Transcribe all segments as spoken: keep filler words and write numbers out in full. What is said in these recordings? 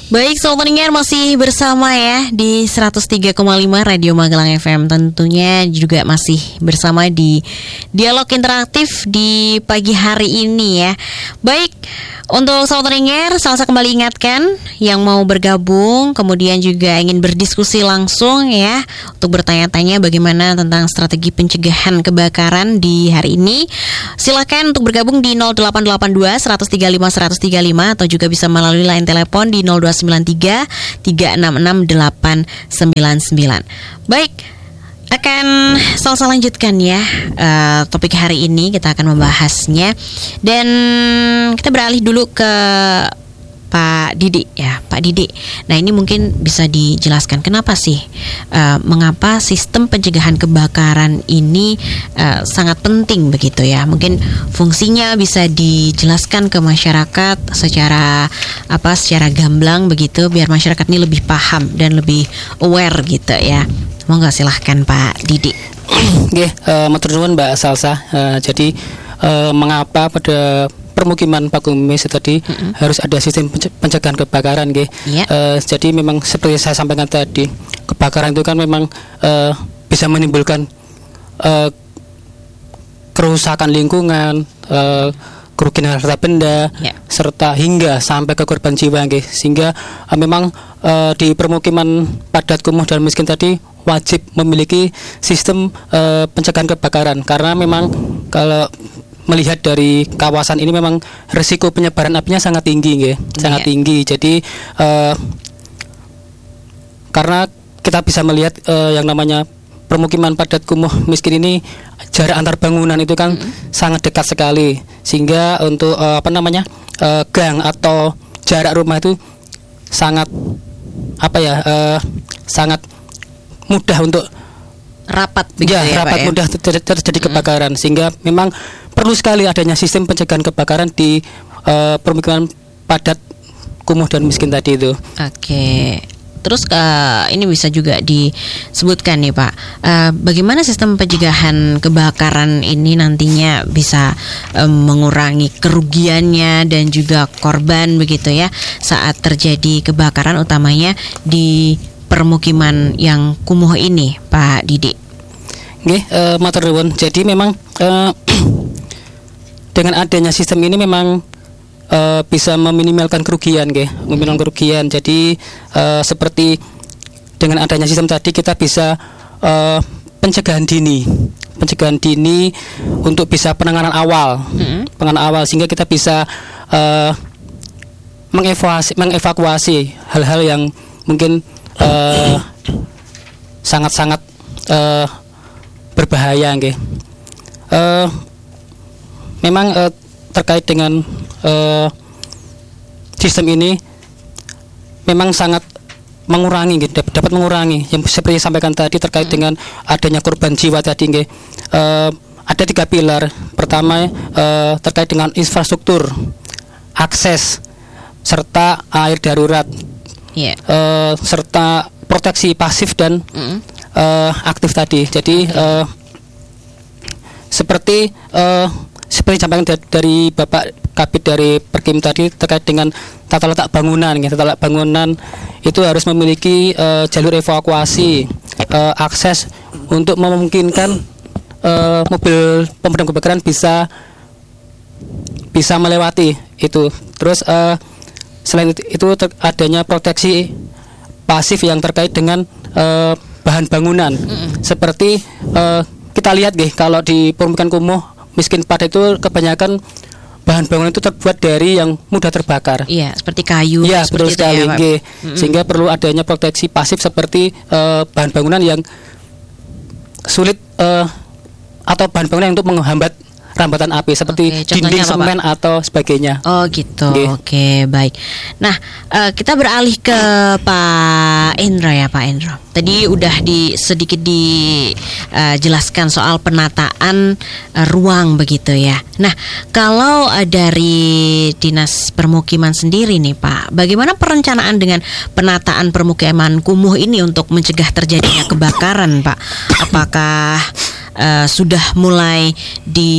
Baik, Sobat Pendengar masih bersama ya di seratus tiga koma lima Radio Magelang F M. Tentunya juga masih bersama di dialog interaktif di pagi hari ini ya. Baik, untuk Sobat Pendengar, Salsa kembali ingatkan yang mau bergabung, kemudian juga ingin berdiskusi langsung ya, untuk bertanya-tanya bagaimana tentang strategi pencegahan kebakaran di hari ini. Silakan untuk bergabung di nol delapan delapan dua, seratus tiga puluh lima, seratus tiga puluh lima atau juga bisa melalui line telepon di nol dua sembilan tiga, tiga enam enam, delapan sembilan sembilan. Baik, akan Salsa lanjutkan ya uh, topik hari ini, kita akan membahasnya. Dan kita beralih dulu ke Pak Didi ya, Pak Didi. Nah, ini mungkin bisa dijelaskan kenapa sih uh, mengapa sistem pencegahan kebakaran ini uh, sangat penting begitu ya. Mungkin fungsinya bisa dijelaskan ke masyarakat secara apa secara gamblang begitu, biar masyarakat ini lebih paham dan lebih aware gitu ya. Monggo silahkan Pak Didi. Oke, uh, matur nuwun Mbak Salsa. Uh, jadi uh, mengapa pada permukiman Pakumis tadi mm-hmm. harus ada sistem pencegahan kebakaran, nggih. Yeah. Uh, jadi memang seperti saya sampaikan tadi, kebakaran itu kan memang uh, bisa menimbulkan uh, kerusakan lingkungan, uh, kerugian harta benda, yeah. serta hingga sampai ke korban jiwa, nggih. Sehingga uh, memang uh, di permukiman padat kumuh dan miskin tadi wajib memiliki sistem uh, pencegahan kebakaran, karena memang kalau melihat dari kawasan ini memang risiko penyebaran apinya sangat tinggi, nggih, sangat yeah. tinggi. Jadi uh, karena kita bisa melihat uh, yang namanya permukiman padat kumuh miskin ini, jarak antar bangunan itu kan mm-hmm. sangat dekat sekali, sehingga untuk uh, apa namanya uh, gang atau jarak rumah itu sangat apa ya uh, sangat mudah untuk rapat begitu ya, ya, rapat Pak, mudah ya? ter- terjadi mm-hmm. kebakaran, sehingga memang perlu sekali adanya sistem pencegahan kebakaran di uh, permukiman padat kumuh dan miskin tadi itu. Oke. Terus uh, ini bisa juga disebutkan nih Pak, uh, bagaimana sistem pencegahan kebakaran ini nantinya bisa um, mengurangi kerugiannya dan juga korban begitu ya saat terjadi kebakaran, utamanya di permukiman yang kumuh ini, Pak Didi. Nggih, uh, matur nuwun. Jadi memang uh, dengan adanya sistem ini memang uh, bisa meminimalkan kerugian, nggih, meminimalkan kerugian. Jadi uh, seperti dengan adanya sistem tadi kita bisa uh, pencegahan dini, pencegahan dini untuk bisa penanganan awal, mm-hmm. penanganan awal, sehingga kita bisa uh, mengevakuasi, mengevakuasi hal-hal yang mungkin uh, sangat-sangat uh, berbahaya, nggih. Uh, memang uh, terkait dengan uh, sistem ini memang sangat mengurangi, nggih, dapat, dapat mengurangi yang seperti yang sampaikan tadi terkait dengan adanya korban jiwa tadi, nggih. Uh, ada tiga pilar. Pertama uh, terkait dengan infrastruktur, akses, serta air darurat, yeah. uh, serta proteksi pasif dan mm. uh, aktif tadi. Jadi okay. uh, seperti uh, seperti sampaikan dari Bapak Kabid dari Perkim tadi terkait dengan tata letak bangunan, ya, tata letak bangunan itu harus memiliki uh, jalur evakuasi, uh, akses untuk memungkinkan uh, mobil pemadam kebakaran bisa bisa melewati itu. Terus uh, selain itu, itu ter- adanya proteksi pasif yang terkait dengan uh, bahan bangunan, mm-hmm. seperti uh, kita lihat, nggih, kalau di permukiman kumuh miskin padat itu kebanyakan bahan bangunan itu terbuat dari yang mudah terbakar. Iya, seperti kayu. Iya, betul sekali, ya, mm-hmm. sehingga perlu adanya proteksi pasif seperti uh, bahan bangunan yang sulit uh, atau bahan bangunan untuk menghambat rambatan api seperti okay, dinding semen apa, atau sebagainya. Oh gitu. Oke, okay, baik. Nah, uh, kita beralih ke Pak Endro ya, Pak Endro. Tadi udah di sedikit dijelaskan uh, soal penataan uh, ruang begitu ya. Nah, kalau uh, dari Dinas Permukiman sendiri nih Pak, bagaimana perencanaan dengan penataan permukiman kumuh ini untuk mencegah terjadinya kebakaran, Pak? Apakah Uh, sudah mulai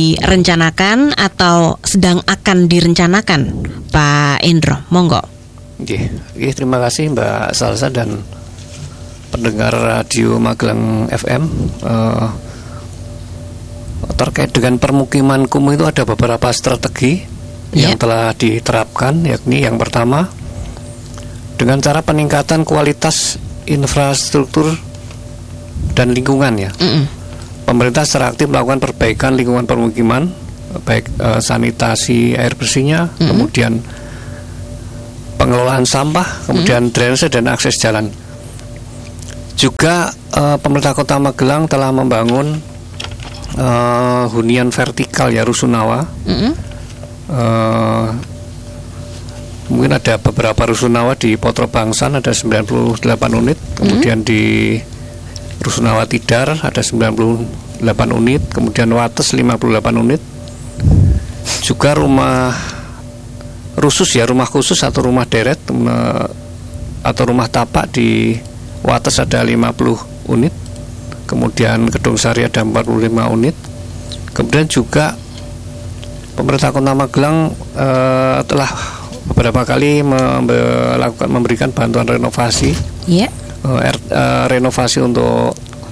direncanakan atau sedang akan direncanakan, Pak Endro? Monggo. Oke, okay. Terima kasih Mbak Salsa dan pendengar Radio Magelang F M. Uh, terkait dengan permukiman kumuh itu ada beberapa strategi yeah. yang telah diterapkan, yakni yang pertama dengan cara peningkatan kualitas infrastruktur dan lingkungan ya. Mm-mm. Pemerintah secara aktif melakukan perbaikan lingkungan permukiman, baik uh, sanitasi air bersihnya, mm-hmm. kemudian pengelolaan sampah, kemudian mm-hmm. drainase dan akses jalan. Juga uh, pemerintah Kota Magelang telah membangun uh, hunian vertikal ya, rusunawa. Mm-hmm. uh, Mungkin ada beberapa rusunawa di Potro Bangsan ada sembilan puluh delapan unit, kemudian mm-hmm. di Rusunawa Tidar ada sembilan puluh delapan unit, kemudian Wates lima puluh delapan unit. Juga rumah rusus ya, rumah khusus atau rumah deret atau rumah tapak di Wates ada lima puluh unit, kemudian Gedung Sari ada empat puluh lima unit. Kemudian juga pemerintah Kota Magelang eh, telah beberapa kali melakukan memberikan bantuan renovasi, yeah. uh, er, uh, renovasi untuk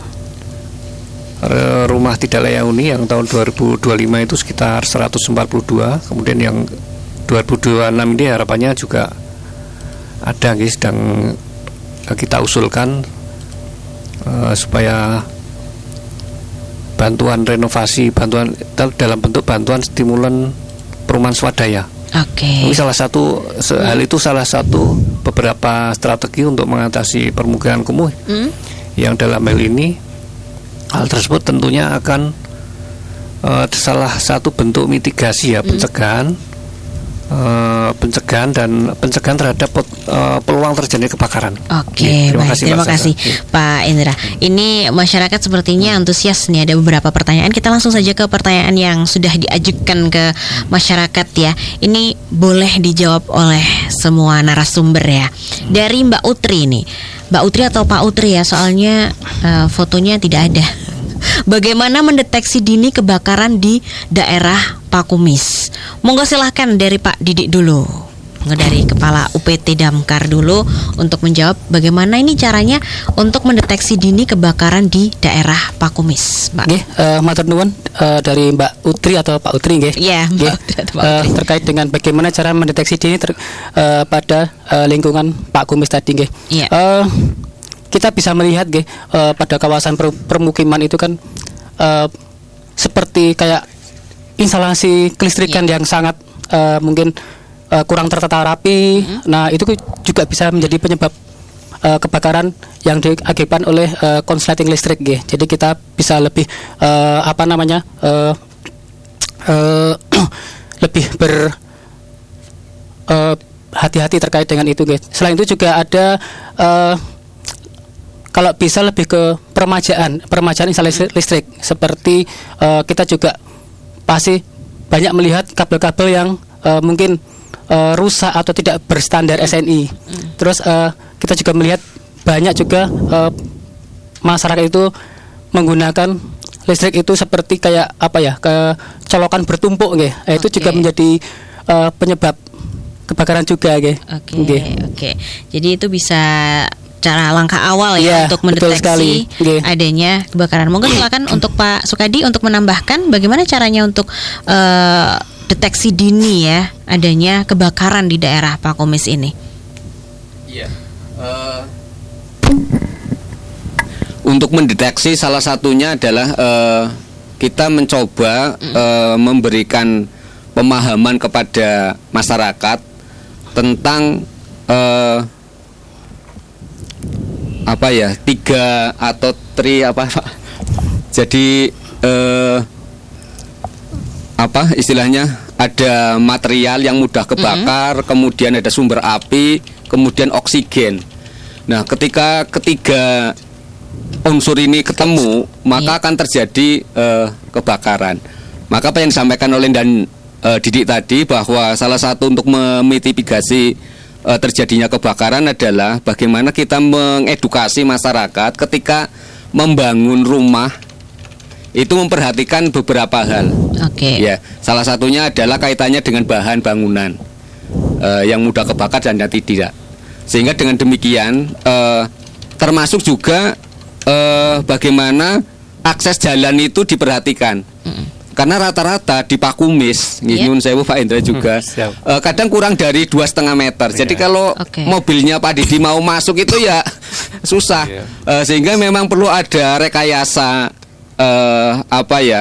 uh, rumah tidak layak huni yang tahun dua ribu dua puluh lima itu sekitar seratus empat puluh dua, kemudian yang dua ribu dua puluh enam ini harapannya juga ada, guys, sedang kita usulkan uh, supaya bantuan renovasi, bantuan dalam bentuk bantuan stimulan perumahan swadaya. Oke. Okay. Ini salah satu hal itu salah satu beberapa strategi untuk mengatasi permukiman kumuh. Mm. Yang dalam hal ini hal tersebut tentunya akan uh, salah satu bentuk mitigasi ya, mm. pencegahan uh, pencegahan dan pencegahan terhadap uh, peluang terjadinya kebakaran. Oke, okay, terima baik. kasih terima Pak kasih ya. Pak Indra. Ini masyarakat sepertinya antusias nih, ada beberapa pertanyaan. Kita langsung saja ke pertanyaan yang sudah diajukan ke masyarakat ya. Ini boleh dijawab oleh semua narasumber ya. Dari Mbak Utri nih. Mbak Utri atau Pak Utri ya, soalnya uh, fotonya tidak ada. Bagaimana mendeteksi dini kebakaran di daerah Pakumis? Monggo silahkan dari Pak Didik dulu, dari Kepala U P T Damkar dulu untuk menjawab bagaimana ini caranya untuk mendeteksi dini kebakaran di daerah Pakumis, Mbak. Nggih, uh, matur nuwun uh, dari Mbak Utri atau Pak Utri nggih. Iya, Mbak Utri atau Pak Utri. Uh, terkait dengan bagaimana cara mendeteksi dini ter, uh, pada uh, lingkungan Pakumis tadi nggih. Iya. Uh, kita bisa melihat nggih uh, pada kawasan per, permukiman itu kan uh, seperti kayak instalasi kelistrikan yeah. yang sangat uh, mungkin uh, kurang tertata rapi. Mm-hmm. Nah, itu juga bisa menjadi penyebab uh, kebakaran yang diakibatkan oleh uh, konsleting listrik nggih. Jadi kita bisa lebih uh, apa namanya? Uh, uh, lebih ber uh, hati-hati terkait dengan itu nggih. Selain itu juga ada uh, kalau bisa lebih ke peremajaan, peremajaan instalasi listrik. Seperti uh, kita juga pasti banyak melihat kabel-kabel yang uh, mungkin uh, rusak atau tidak berstandar S N I. Terus uh, kita juga melihat banyak juga uh, masyarakat itu menggunakan listrik itu seperti kayak apa ya, ke colokan bertumpuk nggih. Okay. Itu juga menjadi uh, penyebab kebakaran juga nggih. Oke. Okay. Oke. Okay. Jadi itu bisa cara langkah awal ya, yeah, untuk mendeteksi adanya kebakaran. Monggo silakan untuk Pak Sukadi untuk menambahkan bagaimana caranya untuk uh, deteksi dini ya adanya kebakaran di daerah Pakumis ini. Iya. Yeah. Uh, untuk mendeteksi salah satunya adalah uh, kita mencoba mm. uh, memberikan pemahaman kepada masyarakat tentang uh, apa ya, tiga atau tri apa Pak. Jadi eh, apa istilahnya, ada material yang mudah kebakar, mm-hmm. kemudian ada sumber api, kemudian oksigen. Nah, ketika ketiga unsur ini ketemu, maka akan terjadi eh, kebakaran. Maka apa yang disampaikan oleh dan eh, Didik tadi, bahwa salah satu untuk memitigasi terjadinya kebakaran adalah bagaimana kita mengedukasi masyarakat ketika membangun rumah itu memperhatikan beberapa hal. Oke. Ya, salah satunya adalah kaitannya dengan bahan bangunan. uh, yang mudah kebakar dan yang tidak. Sehingga dengan demikian uh, termasuk juga uh, bagaimana akses jalan itu diperhatikan. Mm. Karena rata-rata di Pakumis, yeah. Nyun Sewu Pak Indra juga, hmm, uh, kadang kurang dari dua setengah meter. Yeah. Jadi kalau okay. mobilnya Pak Didi mau masuk itu ya susah. Yeah. Uh, sehingga memang perlu ada rekayasa uh, apa ya,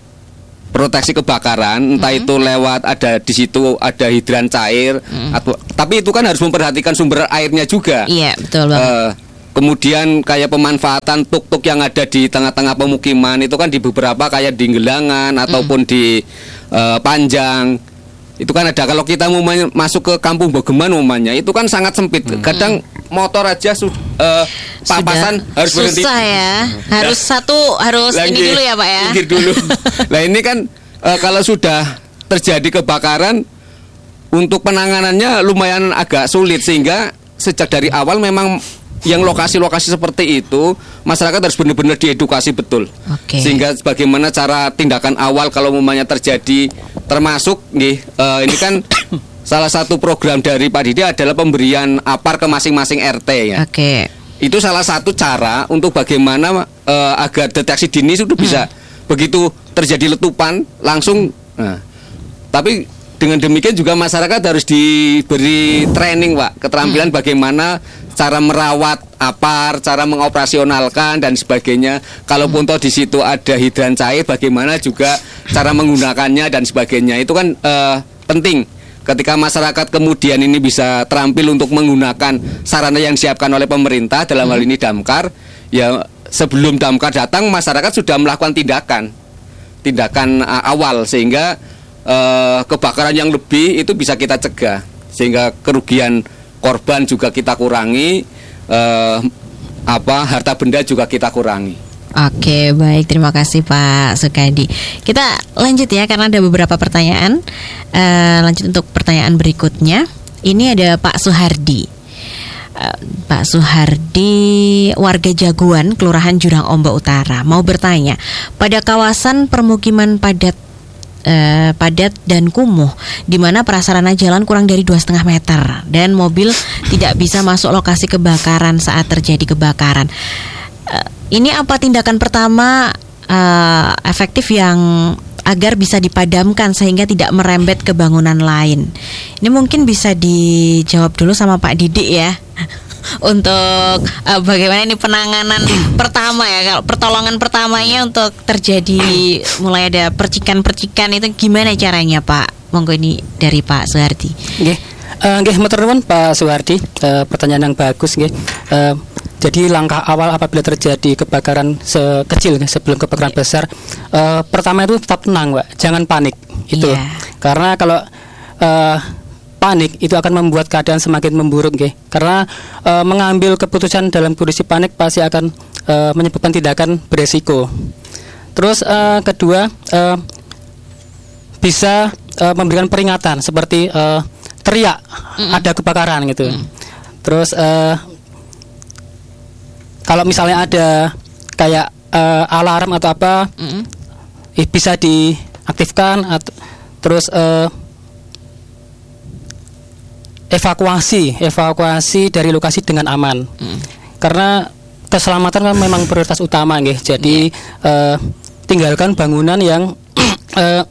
proteksi kebakaran. Entah mm-hmm. itu lewat ada di situ ada hidran cair, mm. atau, tapi itu kan harus memperhatikan sumber airnya juga. Iya yeah, betul banget. Uh, Kemudian kayak pemanfaatan tuk-tuk yang ada di tengah-tengah pemukiman itu kan di beberapa kayak di Gelangan ataupun mm. di uh, Panjang itu kan ada. Kalau kita mau masuk ke Kampung Bogeman umumnya itu kan sangat sempit. Mm. Kadang motor aja su- uh, papasan Sudah harus berhenti. Susah ya. Harus nah, satu harus lagi, ini dulu ya Pak ya. Pinggir dulu. Nah ini kan uh, kalau sudah terjadi kebakaran untuk penanganannya lumayan agak sulit, sehingga sejak dari awal memang yang lokasi-lokasi seperti itu masyarakat harus benar-benar diedukasi betul. Okay. Sehingga bagaimana cara tindakan awal kalau umpamanya terjadi, termasuk nih uh, ini kan salah satu program dari Pak Didi adalah pemberian apar ke masing-masing R T ya. Oke. Okay. Itu salah satu cara untuk bagaimana uh, agar deteksi dini sudah bisa hmm. begitu terjadi letupan langsung. Nah, tapi dengan demikian juga masyarakat harus diberi training Pak, keterampilan hmm. bagaimana cara merawat apar, cara mengoperasionalkan dan sebagainya. Kalaupun toh di situ ada hidran cair, bagaimana juga cara menggunakannya dan sebagainya. Itu kan uh, penting. Ketika masyarakat kemudian ini bisa terampil untuk menggunakan sarana yang disiapkan oleh pemerintah, dalam hal ini damkar, ya sebelum damkar datang masyarakat sudah melakukan tindakan, tindakan uh, awal sehingga uh, kebakaran yang lebih itu bisa kita cegah, sehingga kerugian korban juga kita kurangi, eh, apa harta benda juga kita kurangi. Oke, baik, terima kasih Pak Sukadi. Kita lanjut ya karena ada beberapa pertanyaan. Eh, lanjut untuk pertanyaan berikutnya. Ini ada Pak Suhardi. Eh, Pak Suhardi, warga Jagoan, Kelurahan Jurang Ombak Utara, mau bertanya, pada kawasan permukiman padat Uh, padat dan kumuh, di mana prasarana jalan kurang dari dua setengah meter dan mobil tidak bisa masuk lokasi kebakaran saat terjadi kebakaran. Uh, ini apa tindakan pertama uh, efektif yang agar bisa dipadamkan sehingga tidak merembet ke bangunan lain? Ini mungkin bisa dijawab dulu sama Pak Didik ya. Untuk uh, bagaimana ini penanganan pertama ya, kalau pertolongan pertamanya untuk terjadi mulai ada percikan-percikan itu gimana caranya Pak? Monggo ini dari Pak Suhardi. Nggih. Uh, nggih matur nuwun Pak Suhardi, uh, pertanyaan yang bagus nggih. Uh, jadi langkah awal apabila terjadi kebakaran sekecil sebelum kebakaran yeah. besar, uh, pertama itu tetap tenang Pak, jangan panik itu. Yeah. Karena kalau uh, panik itu akan membuat keadaan semakin memburuk nggih. Karena e, mengambil keputusan dalam kondisi panik pasti akan e, menyebabkan tindakan beresiko. Terus e, kedua e, bisa e, memberikan peringatan seperti e, teriak mm-hmm. ada kebakaran gitu. Mm. Terus e, kalau misalnya ada kayak e, alarm atau apa mm-hmm. eh, bisa diaktifkan atau terus e, evakuasi evakuasi dari lokasi dengan aman. Hmm. Karena keselamatan kan memang prioritas utama nggih. Jadi yeah. uh, tinggalkan bangunan yang uh,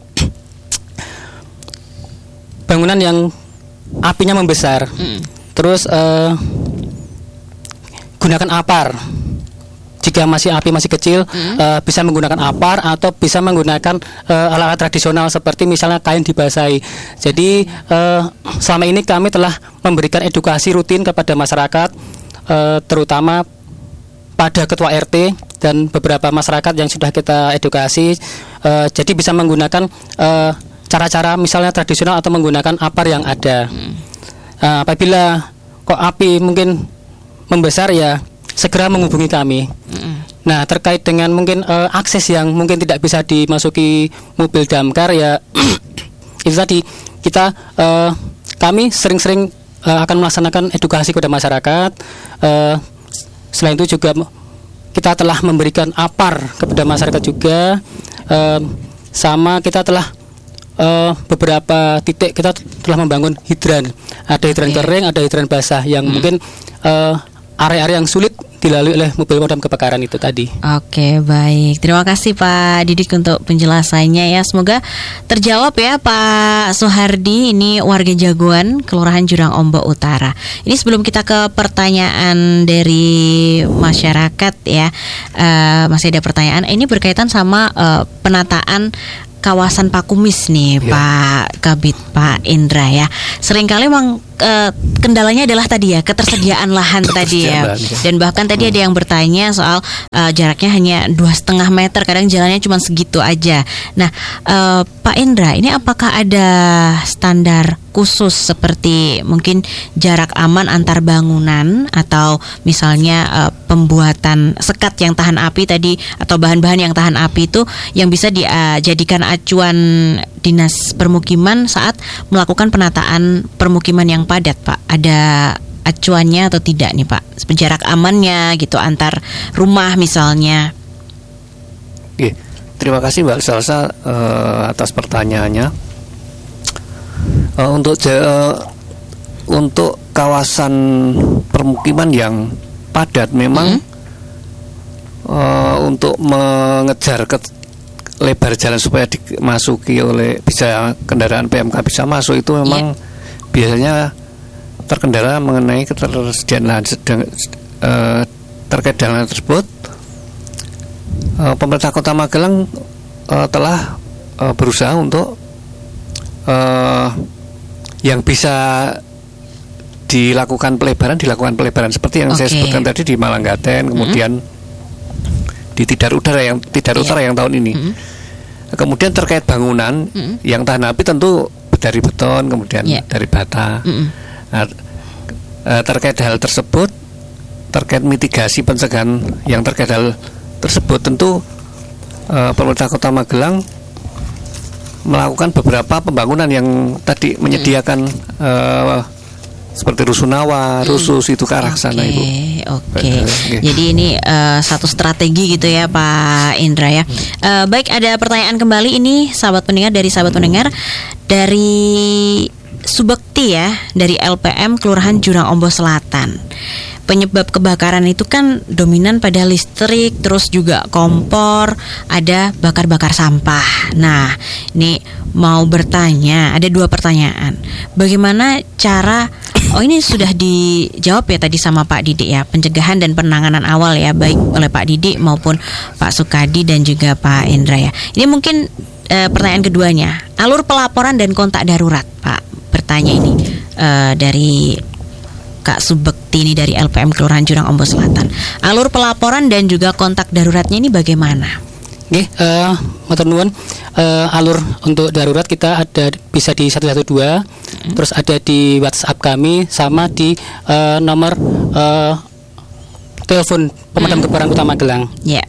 bangunan yang apinya membesar. Hmm. Terus uh, gunakan apar. Jika masih api masih kecil, hmm. uh, bisa menggunakan apar atau bisa menggunakan uh, alat-alat tradisional seperti misalnya kain dibasahi. Jadi uh, selama ini kami telah memberikan edukasi rutin kepada masyarakat, uh, terutama pada ketua R T dan beberapa masyarakat yang sudah kita edukasi. Uh, jadi bisa menggunakan uh, cara-cara misalnya tradisional atau menggunakan apar yang ada. Hmm. Uh, apabila kok api mungkin membesar ya segera menghubungi kami. Mm. Nah terkait dengan mungkin uh, akses yang mungkin tidak bisa dimasuki mobil damkar ya itu tadi kita uh, kami sering-sering uh, akan melaksanakan edukasi kepada masyarakat. Uh, selain itu juga kita telah memberikan apar kepada masyarakat juga. Uh, sama kita telah uh, beberapa titik kita telah membangun hidran. Ada hidran Okay. kering, ada hidran basah yang hmm. mungkin uh, area-area yang sulit dilalui oleh mobil pemadam kebakaran itu tadi. Oke, baik. Terima kasih Pak Didik untuk penjelasannya ya. Semoga terjawab ya Pak Soehardi. Ini warga Jagoan, Kelurahan Jurang Ombok Utara. Ini sebelum kita ke pertanyaan dari masyarakat ya, uh, masih ada pertanyaan. Ini berkaitan sama uh, penataan kawasan Pakumis nih, Ya. Pak Kabid, Pak Indra ya. Seringkali memang uh, kendalanya adalah tadi ya ketersediaan lahan tadi ya. Ketersediaan, ya. Dan bahkan tadi ada yang bertanya soal uh, jaraknya hanya dua setengah meter, kadang jalannya cuma segitu aja. Nah, uh, Pak Indra, ini apakah ada standar khusus seperti mungkin jarak aman antar bangunan atau misalnya uh, pembuatan sekat yang tahan api tadi atau bahan-bahan yang tahan api itu yang bisa dijadikan acuan dinas permukiman saat melakukan penataan permukiman yang padat, Pak? Ada acuannya atau tidak nih, Pak? Jarak amannya gitu antar rumah misalnya. Oke, terima kasih Mbak Salsa uh, atas pertanyaannya. Uh, untuk uh, untuk kawasan permukiman yang padat memang hmm. uh, untuk mengejar ke lebar jalan supaya dimasuki oleh bisa kendaraan P M K bisa masuk itu memang yeah. biasanya terkendala mengenai ketersediaan lahan. Sedang, uh, terkait dengan hal tersebut, uh, pemerintah Kota Magelang uh, telah uh, berusaha untuk uh, yang bisa dilakukan pelebaran dilakukan pelebaran seperti yang okay. saya sebutkan tadi di Malanggaten, kemudian mm-hmm. di Tidar Udara yang Tidar yeah. Utara yang tahun ini. Mm-hmm. Kemudian terkait bangunan mm-hmm. yang tahan api tentu dari beton, kemudian yeah. dari bata. Mm-hmm. Nah, terkait hal tersebut, terkait mitigasi pencegahan yang terkait hal tersebut, tentu uh, pemerintah Kota Magelang melakukan beberapa pembangunan yang tadi menyediakan uh, seperti rusunawa, rusus itu ke arah sana Ibu. Oke, okay. Jadi ini uh, satu strategi gitu ya Pak Indra ya. Uh, baik, ada pertanyaan kembali ini sahabat pendengar dari sahabat pendengar dari Subekti ya, dari L P M Kelurahan Jurang Ombok Selatan. Penyebab kebakaran itu kan dominan pada listrik, terus juga kompor, ada bakar-bakar sampah. Nah, ini mau bertanya, ada dua pertanyaan. Bagaimana cara, oh ini sudah dijawab ya tadi sama Pak Didik ya, pencegahan dan penanganan awal ya, baik oleh Pak Didik maupun Pak Sukadi dan juga Pak Indra ya. Ini mungkin eh, pertanyaan keduanya, alur pelaporan dan kontak darurat, Pak. Bertanya ini eh, dari Kak Subekti ini dari L P M Kelurahan Jurang Ombok Selatan. Alur pelaporan dan juga kontak daruratnya ini bagaimana? Oke, uh, matur nuwun. Uh, alur untuk darurat kita ada bisa di satu satu dua, hmm. terus ada di WhatsApp kami sama di uh, nomor uh, telepon pemadam kebakaran Kota Magelang. Ya. Yeah.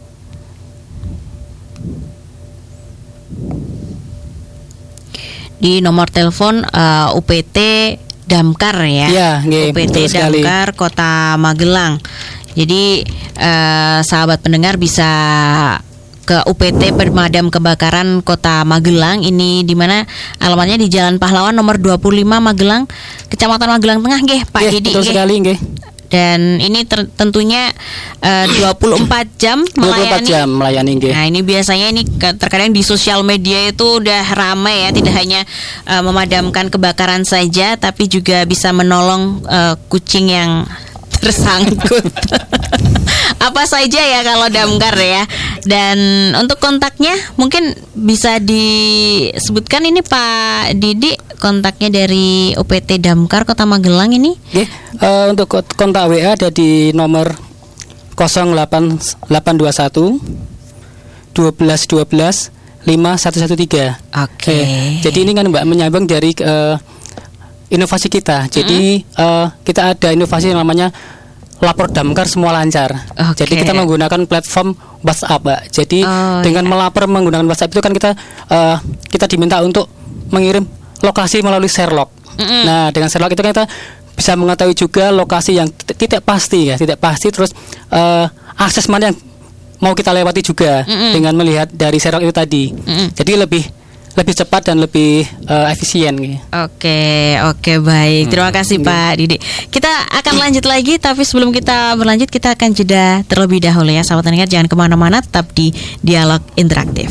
Di nomor telepon uh, U P T Damkar ya, ya nge, U P T Damkar Kota Magelang. Jadi eh, sahabat pendengar bisa ke U P T Pemadam Kebakaran Kota Magelang. Ini di mana alamatnya di Jalan Pahlawan nomor dua puluh lima Magelang, Kecamatan Magelang Tengah nggih, Pak Didi. Betul sekali nggih. Dan ini ter- tentunya uh, dua puluh empat jam melayani. dua puluh empat jam melayani nggih. Nah, ini biasanya ini terkadang di sosial media itu udah ramai ya, tidak hanya uh, memadamkan kebakaran saja tapi juga bisa menolong uh, kucing yang tersangkut. Apa saja ya kalau damkar ya. Dan untuk kontaknya mungkin bisa disebutkan ini Pak Didi, kontaknya dari U P T Damkar Kota Magelang ini. Oke, uh, untuk kontak W A ada di nomor nol delapan delapan dua satu dua belas dua belas lima satu satu tiga. Oke. Okay. Jadi ini kan Mbak menyambung dari uh, inovasi kita. Jadi mm-hmm. uh, kita ada inovasi yang namanya lapor damkar semua lancar. Okay. Jadi kita menggunakan platform WhatsApp, Mbak. Jadi oh, dengan iya. melapor menggunakan WhatsApp itu kan kita uh, kita diminta untuk mengirim lokasi melalui Sherlock. Mm-hmm. Nah, dengan Sherlock itu kan kita bisa mengetahui juga lokasi yang tidak pasti ya, tidak pasti terus uh, akses mana yang mau kita lewati juga mm-hmm. dengan melihat dari Sherlock itu tadi. Mm-hmm. Jadi lebih lebih cepat dan lebih uh, efisien gitu. Oke, oke baik. Terima kasih hmm. Pak Didi. Kita akan lanjut lagi, tapi sebelum kita berlanjut kita akan jeda terlebih dahulu ya, sahabat pendengar. Jangan kemana-mana, tetap di Dialog Interaktif.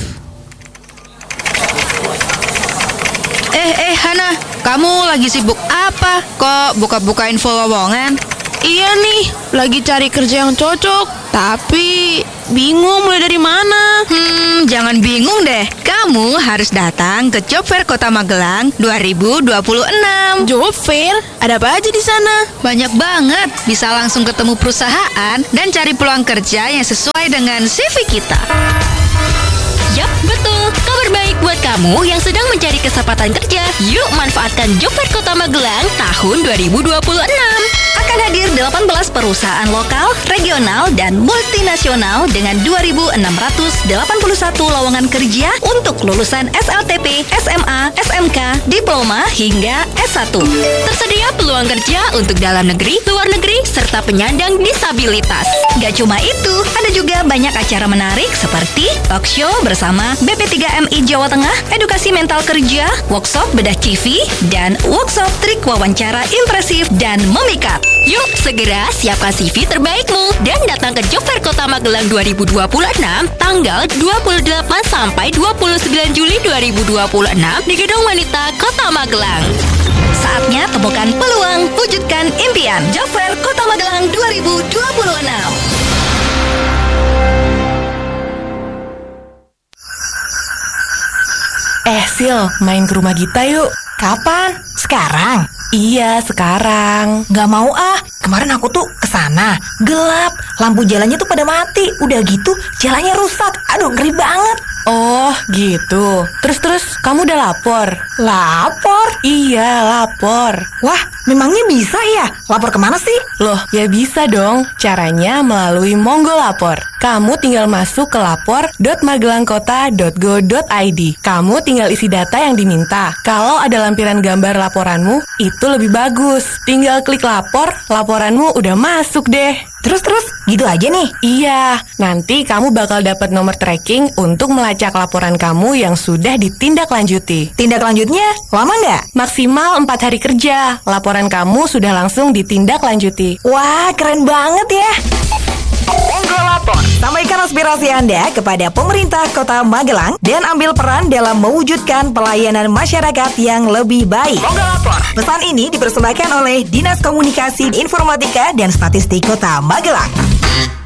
Eh, eh Hana, kamu lagi sibuk apa? Kok buka-buka info lowongan? Iya nih, lagi cari kerja yang cocok, tapi bingung mulai dari mana. Hmm, jangan bingung deh. Kamu harus datang ke Job Fair Kota Magelang dua ribu dua puluh enam. Job Fair? Ada apa aja di sana? Banyak banget. Bisa langsung ketemu perusahaan dan cari peluang kerja yang sesuai dengan C V kita. Yap, betul. Kabar baik buat kamu yang sedang mencari kesempatan kerja. Yuk manfaatkan Job Fair Kota Magelang tahun dua ribu dua puluh enam. Akan hadir delapan belas perusahaan lokal, regional, dan multinasional dengan dua ribu enam ratus delapan puluh satu lowongan kerja untuk lulusan S L T P, S M A, S M K, diploma, hingga S satu. Tersedia peluang kerja untuk dalam negeri, luar negeri, serta penyandang disabilitas. Gak cuma itu, ada juga banyak acara menarik seperti talk show bersama B P tiga M I Jawa Tengah, edukasi mental kerja, workshop bedah C V, dan workshop trik wawancara impresif dan memikat. Yuk segera siapkan C V terbaikmu dan datang ke Job Fair Kota Magelang dua ribu dua puluh enam tanggal dua puluh delapan sampai dua puluh sembilan Juli dua ribu dua puluh enam di Gedung Wanita Kota Magelang. Saatnya temukan peluang, wujudkan impian. Job Fair Kota Magelang dua ribu dua puluh enam. Eh Sil, main ke rumah Gita yuk. Kapan? Sekarang? Iya, sekarang. Gak mau ah, kemarin aku tuh kesana, gelap, lampu jalannya tuh pada mati. Udah gitu, jalannya rusak. Aduh, ngeri banget. Oh, gitu. Terus-terus, kamu udah lapor? Lapor? Iya, lapor. Wah, memangnya bisa ya? Lapor kemana sih? Loh, ya bisa dong. Caranya melalui Monggo Lapor. Kamu tinggal masuk ke lapor dot magelangkota dot go dot i d. Kamu tinggal isi data yang diminta. Kalau ada lampiran gambar laporanmu, itu lebih bagus. Tinggal klik lapor, laporanmu udah masuk deh. Terus-terus, gitu aja nih? Iya, nanti kamu bakal dapat nomor tracking untuk melacak laporan kamu yang sudah ditindaklanjuti. Tindak lanjutnya lama nggak? Maksimal empat hari kerja. Laporan kamu sudah langsung ditindaklanjuti. Wah, keren banget ya. Monggo Lapor. Sampaikan aspirasi Anda kepada pemerintah Kota Magelang dan ambil peran dalam mewujudkan pelayanan masyarakat yang lebih baik. Monggo Lapor. Pesan ini dipersembahkan oleh Dinas Komunikasi Informatika dan Statistik Kota Magelang.